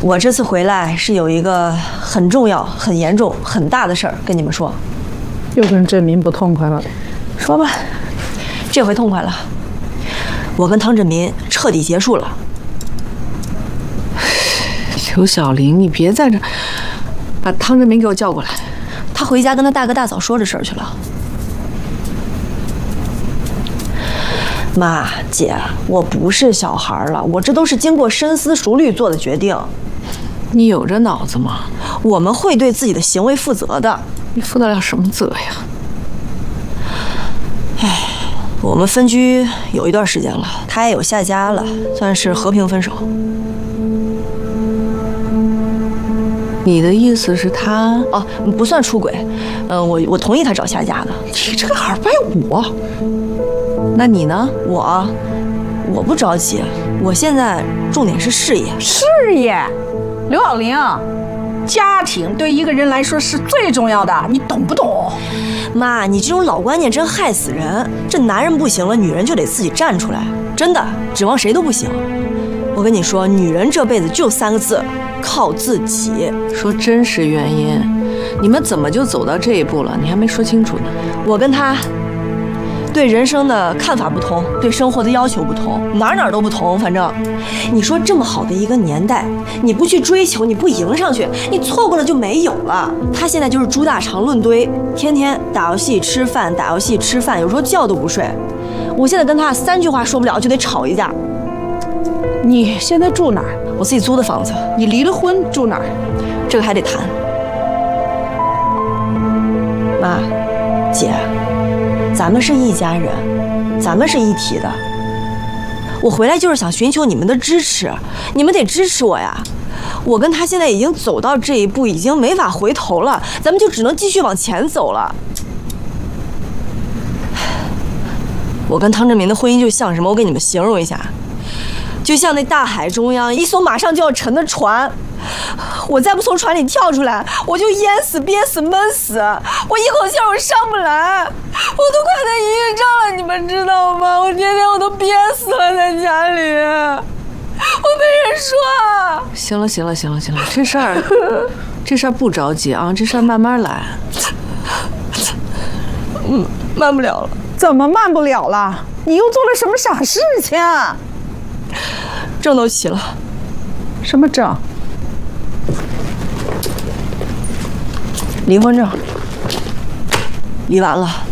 我这次回来是有一个很重要、很严重、很大的事儿跟你们说。 又跟振民不痛快了。 说吧，这回痛快了。我跟汤振民彻底结束了。 刘小玲，你别在这，把汤振民给我叫过来。 他回家跟他大哥大嫂说这事儿去了。妈，姐，我不是小孩了，我这都是经过深思熟虑做的决定。 你有这脑子吗？ 我们会对自己的行为负责的。 你负得了什么责呀？ 唉，我们分居有一段时间了，他也有下家了，算是和平分手。 你的意思是他？ 哦，不算出轨。我同意他找下家的。 你这个二百五， 那你呢？我不着急，我现在重点是事业。 事业，刘小玲，家庭对一个人来说是最重要的，你懂不懂？ 妈，你这种老观念真害死人。这男人不行了，女人就得自己站出来，真的，指望谁都不行。我跟你说，女人这辈子就3个字，靠自己。 说真实原因，你们怎么就走到这一步了？你还没说清楚呢。 我跟他对人生的看法不同，对生活的要求不同，哪都不同。反正，你说这么好的一个年代，你不去追求，你不迎上去，你错过了就没有了。他现在就是猪大肠论堆，天天打游戏吃饭，打游戏吃饭，有时候觉都不睡。我现在跟他3句话说不了就得吵一架。 你现在住哪儿？ 我自己租的房子。 你离了婚住哪儿？ 这个还得谈。妈，姐，咱们是一家人，咱们是一体的。我回来就是想寻求你们的支持，你们得支持我呀。我跟他现在已经走到这一步，已经没法回头了，咱们就只能继续往前走了。我跟汤振民的婚姻就像什么？我给你们形容一下，就像那大海中央一艘马上就要沉的船。我再不从船里跳出来，我就淹死、憋死、闷死，我一口气我上不来，我都快得抑郁症了，你们知道吗？我天天我都憋死了在家里，我没人说。 行了，这事儿不着急啊，这事儿慢慢来。 慢不了了。 怎么慢不了了？你又做了什么傻事情？ 证都齐了。 什么证？ 离婚证。离完了。